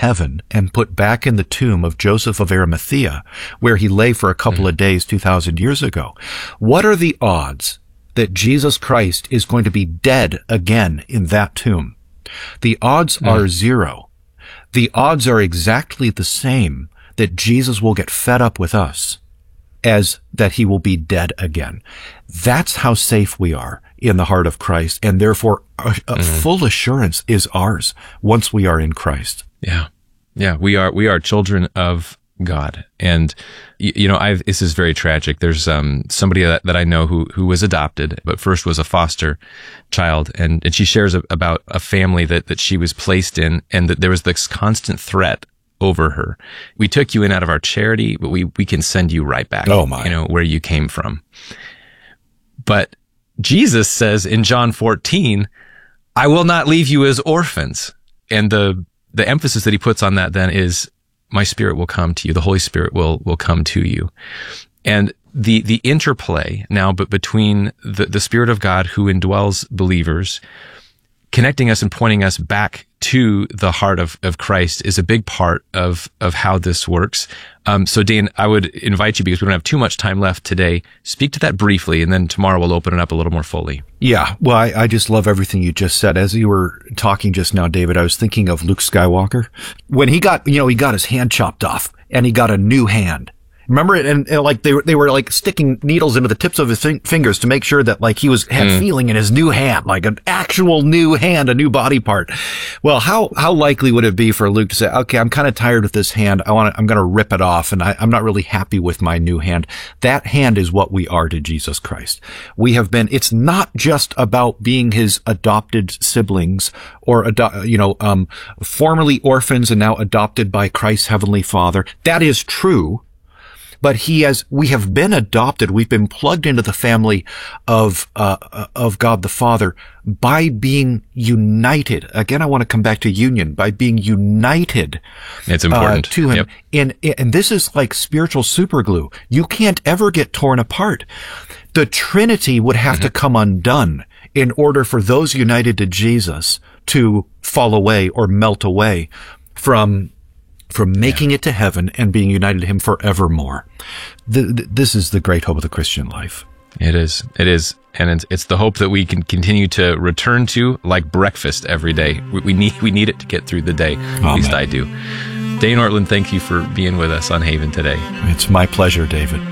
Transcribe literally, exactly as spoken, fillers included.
heaven and put back in the tomb of Joseph of Arimathea, where he lay for a couple mm-hmm. of days two thousand years ago. What are the odds that Jesus Christ is going to be dead again in that tomb? The odds mm. are zero. The odds are exactly the same that Jesus will get fed up with us as that he will be dead again. That's how safe we are in the heart of Christ, and therefore a, a mm-hmm. full assurance is ours once we are in Christ. Yeah. Yeah, we are we are children of God. And, you know, I've, this is very tragic. There's um, somebody that, that I know who who was adopted, but first was a foster child. And, and she shares a, about a family that, that she was placed in, and that there was this constant threat over her. We took you in out of our charity, but we, we can send you right back, oh my. you know, where you came from. But Jesus says in John fourteen, I will not leave you as orphans. And the the emphasis that he puts on that then is, my Spirit will come to you. The Holy Spirit will, will come to you. And the, the interplay now, but between the, the Spirit of God who indwells believers, connecting us and pointing us back to the heart of, of Christ is a big part of, of how this works. Um, so Dane, I would invite you, because we don't have too much time left today, speak to that briefly, and then tomorrow we'll open it up a little more fully. Yeah. Well, I, I just love everything you just said. As you were talking just now, David, I was thinking of Luke Skywalker. When he got, you know, he got his hand chopped off and he got a new hand. Remember it? And, and like they were, they were like sticking needles into the tips of his fin- fingers to make sure that like he was, had mm. feeling in his new hand, like an actual new hand, a new body part. Well, how, how likely would it be for Luke to say, okay, I'm kind of tired of this hand. I want to, I'm going to rip it off, and I, I'm not really happy with my new hand. That hand is what we are to Jesus Christ. We have been, it's not just about being his adopted siblings or, ado- you know, um, formerly orphans and now adopted by Christ's heavenly Father. That is true. But he has, we have been adopted. We've been plugged into the family of, uh, of God the Father by being united. Again, I want to come back to union, by being united. It's important. Uh, to him. Yep. And, and this is like spiritual superglue. You can't ever get torn apart. The Trinity would have mm-hmm. to come undone in order for those united to Jesus to fall away or melt away from from making yeah. it to heaven and being united to him forevermore. The, the, this is the great hope of the Christian life. It is. It is. And it's, it's the hope that we can continue to return to like breakfast every day. We, we need we need it to get through the day. Amen. At least I do. Dane Ortlund, thank you for being with us on Haven today. It's my pleasure, David.